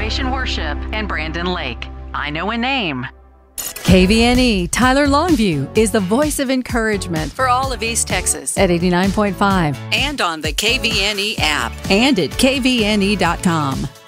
Restoration Worship and Brandon Lake. I know a name. KVNE Tyler Longview is the voice of encouragement for all of East Texas at 89.5 and on the KVNE app and at kvne.com.